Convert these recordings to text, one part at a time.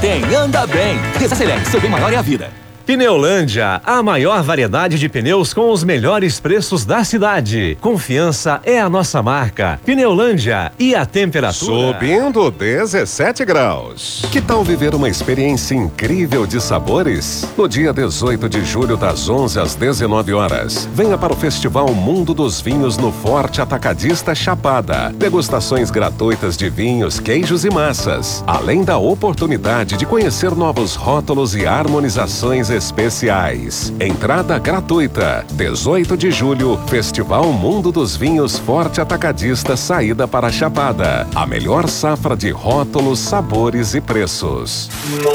quem anda bem. Desacelere, seu bem maior é a vida. Pneulândia, a maior variedade de pneus com os melhores preços da cidade. Confiança é a nossa marca. Pneulândia, e a temperatura? Subindo 17 graus. Que tal viver uma experiência incrível de sabores? No dia 18 de julho, das 11 às 19 horas, venha para o Festival Mundo dos Vinhos no Forte Atacadista Chapada. Degustações gratuitas de vinhos, queijos e massas. Além da oportunidade de conhecer novos rótulos e harmonizações especiais. Entrada gratuita. 18 de julho, Festival Mundo dos Vinhos Forte Atacadista, saída para Chapada. A melhor safra de rótulos, sabores e preços.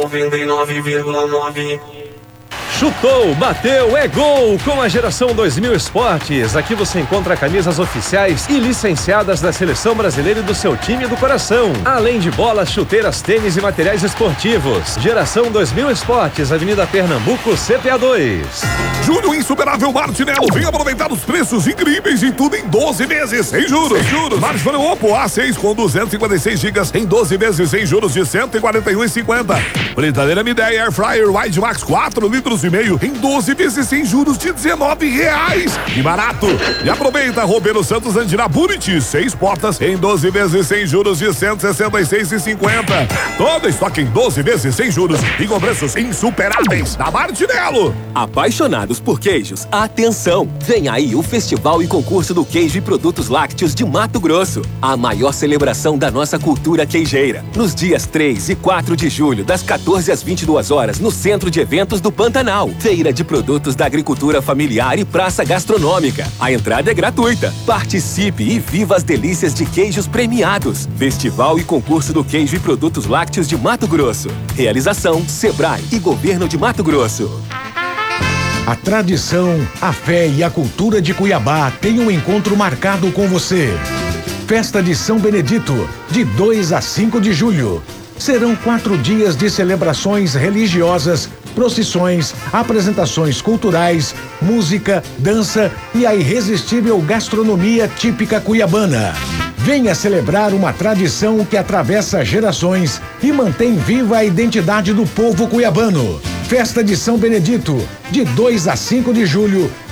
99,9. Chutou, bateu, é gol! Com a Geração 2000 Esportes. Aqui você encontra camisas oficiais e licenciadas da Seleção Brasileira e do seu time do coração. Além de bolas, chuteiras, tênis e materiais esportivos. Geração 2000 Esportes, Avenida Pernambuco, CPA 2. Julho Insuperável Martinello. Vem aproveitar os preços incríveis e tudo em 12 vezes, sem juros. Martinello Oppo A6 com 256 GB em 12 vezes sem juros de R$ 141,50. Fritadeira Midea Air Fryer Wide Max 4 litros e meio em 12 vezes sem juros de R$19. Que barato! E aproveita Roberto Santos Andina Buriti, 6 portas em 12 vezes sem juros de R$ 166,50. Todo estoque em 12 vezes sem juros e com preços insuperáveis da Martinello. Apaixonados por queijos, atenção! Vem aí o Festival e Concurso do Queijo e Produtos Lácteos de Mato Grosso. A maior celebração da nossa cultura queijeira. Nos dias 3 e 4 de julho, das 14 às 22 horas, no Centro de Eventos do Pantanal. Feira de produtos da agricultura familiar e praça gastronômica. A entrada é gratuita. Participe e viva as delícias de queijos premiados. Festival e Concurso do Queijo e Produtos Lácteos de Mato Grosso. Realização Sebrae e Governo de Mato Grosso. A tradição, a fé e a cultura de Cuiabá têm um encontro marcado com você. Festa de São Benedito, de 2 a 5 de julho. Serão 4 dias de celebrações religiosas, procissões, apresentações culturais, música, dança e a irresistível gastronomia típica cuiabana. Venha celebrar uma tradição que atravessa gerações e mantém viva a identidade do povo cuiabano. Festa de São Benedito, de 2 a 5 de julho.